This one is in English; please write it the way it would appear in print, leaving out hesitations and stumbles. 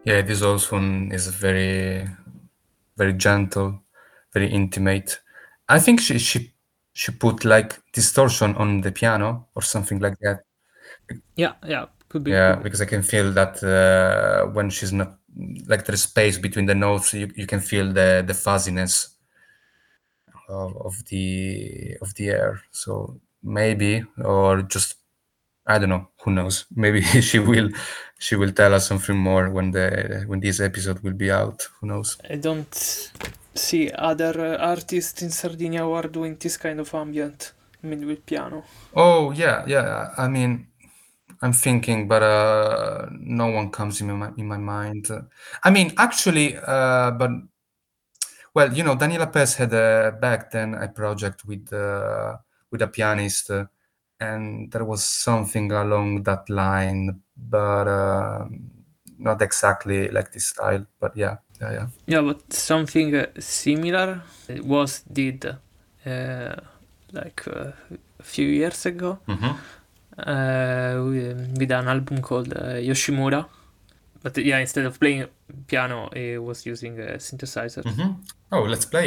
Yeah, this also one is very, very gentle, very intimate. I think she put like distortion on the piano or something like that. Yeah, could be, Yeah, could be. because I can feel that when she's not like there's space between the notes, you can feel the fuzziness of the air. So maybe, or just I don't know. Who knows? Maybe she will tell us something more when this episode will be out. Who knows? I don't see other artists in Sardinia who are doing this kind of ambient, I mean, with piano. Oh yeah. I mean, I'm thinking, but no one comes in my mind. I mean, actually, but well, Daniela Pes had back then a project with a pianist, and there was something along that line, but not exactly like this style. But yeah. Yeah, but something similar was did like a few years ago Mm-hmm. with an album called Yoshimura. But yeah, instead of playing piano, he was using a synthesizer. Mm-hmm. Oh, let's play it.